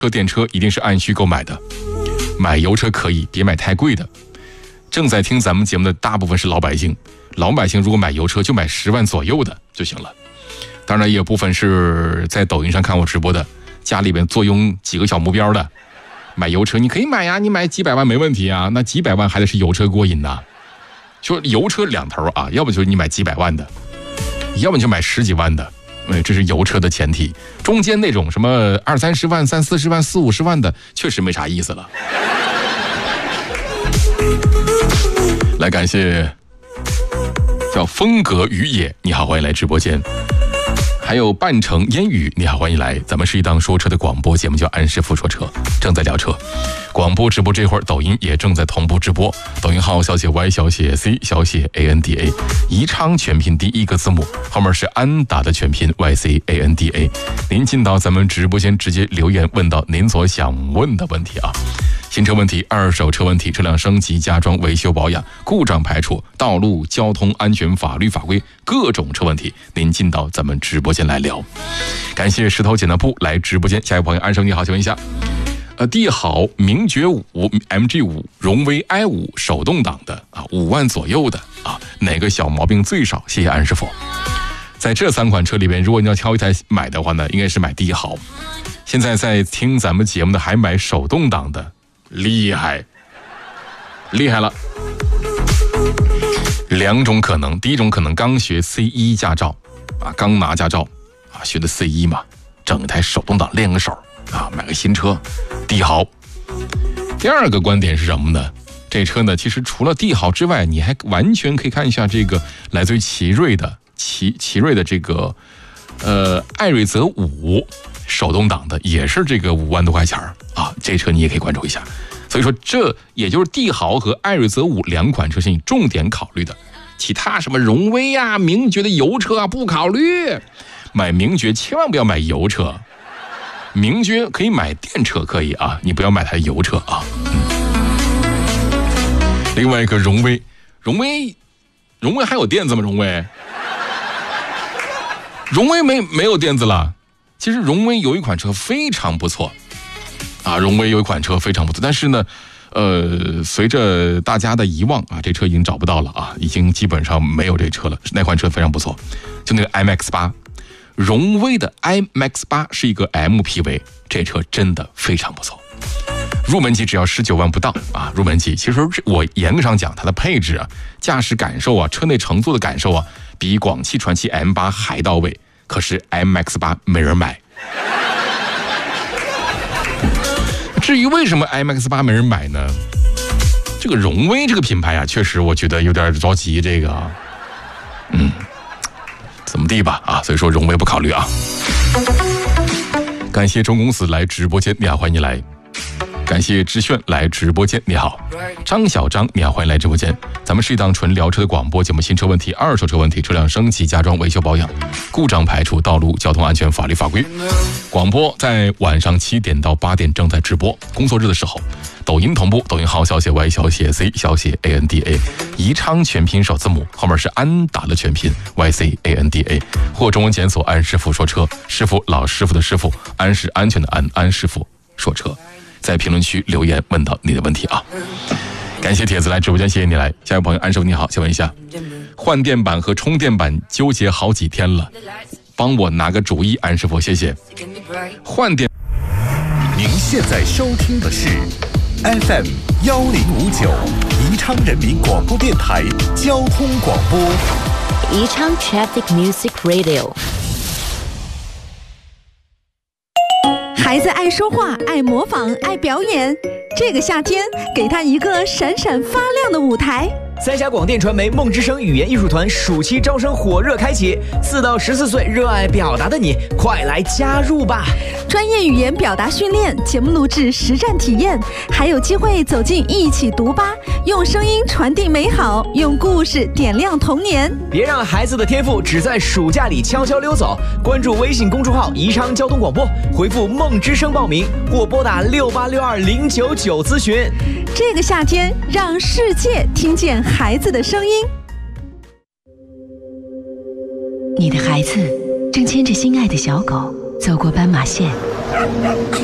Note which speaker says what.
Speaker 1: 电车一定是按需购买的，买油车可以，别买太贵的。正在听咱们节目的大部分是老百姓，老百姓如果买油车就买10万左右的就行了。当然也有部分是在抖音上看我直播的，家里边坐拥几个小目标的，买油车你可以买呀，你买几百万没问题啊，那几百万还得是油车过瘾呐。说油车两头啊，要不就是你买几百万的，要不你就买10几万的，这是油车的前提。中间那种什么20-30万、30-40万、40-50万的，确实没啥意思了。来感谢叫风格雨野，你好，欢迎来直播间。还有半城烟雨，你好，欢迎来。咱们是一档说车的广播节目，叫安师傅说车，正在聊车。广播直播这会儿，抖音也正在同步直播。抖音号小写 Y 小写 C 小写 ANDA， 宜昌全拼第一个字母，后面是安达的全拼 YCANDA。您进到咱们直播间，直接留言问到您所想问的问题啊。新车问题、二手车问题、车辆升级、加装、维修保养、故障排除、道路交通安全、法律法规，各种车问题，您进到咱们直播间来聊。感谢石头剪刀布来直播间。下一位朋友安生你好，请问一下，帝豪名爵5 MG5 荣威 i5 手动挡的5万左右的哪个小毛病最少？谢谢安师傅。在这3款车里边，如果你要挑一台买的话呢，应该是买帝豪。现在在听咱们节目的还买手动挡的，厉害了。2种可能，第一种可能刚学 C1 驾照刚拿驾照学的 C1 嘛，整一台手动挡练个手买个新车帝豪。第二个观点是什么呢？这车呢，其实除了帝豪之外，你还完全可以看一下这个来自于奇瑞的这个艾瑞泽5手动挡的，也是这个5万多块钱这车你也可以关注一下。所以说这也就是帝豪和艾瑞泽52款车是你重点考虑的，其他什么荣威名爵的油车不考虑。买名爵千万不要买油车，名爵可以买电车可以你不要买台油车另外一个荣威还有电子吗？荣威没有电子了。其实荣威有一款车非常不错但是呢随着大家的遗忘这车已经找不到了已经基本上没有这车了。那款车非常不错，就那个 IMAX8， 荣威的 IMAX8 是一个 MPV， 这车真的非常不错。入门级只要19万不到入门级。其实我严格上讲，它的配置驾驶感受车内乘坐的感受比广汽传祺 M8 还到位。可是 IMAX8 没人买。至于为什么 IMAX8 没人买呢？这个荣威这个品牌确实我觉得有点着急。这个怎么地吧所以说荣威不考虑感谢钟公子来直播间，你好，欢迎你来。感谢知炫来直播间，你好。张小张，你好，欢迎来直播间。咱们是一档纯聊车的广播节目，新车问题、二手车问题、车辆升级、加装、维修保养、故障排除、道路交通安全、法律法规。广播在晚上7点到8点正在直播，工作日的时候抖音同步，抖音号小写 Y 小写 C 小写 ANDA， 宜昌全拼首字母，后面是安达的全拼 YCANDA， 或中文检索安师傅说车，师傅老师傅的师傅，安是安全的安，安师傅说车。在评论区留言问到你的问题感谢帖子来直播间，谢谢你来。下一位朋友安师傅你好，请问一下，换电板和充电板纠结好几天了，帮我拿个主意，安师傅谢谢。换电，
Speaker 2: 您现在收听的是 FM 1059宜昌人民广播电台交通广播，
Speaker 3: 宜昌 Traffic Music Radio。
Speaker 4: 孩子爱说话，爱模仿，爱表演。这个夏天，给他一个闪闪发亮的舞台。
Speaker 5: 三峡广电传媒梦之声语言艺术团暑期招生火热开启，4到14岁热爱表达的你，快来加入吧！
Speaker 4: 专业语言表达训练、节目录制、实战体验，还有机会走进一起读吧，用声音传递美好，用故事点亮童年。
Speaker 5: 别让孩子的天赋只在暑假里悄悄溜走！关注微信公众号宜昌交通广播，回复梦之声报名，或拨打6862099咨询。
Speaker 4: 这个夏天，让世界听见孩子的声音。
Speaker 6: 你的孩子正牵着心爱的小狗走过斑马线。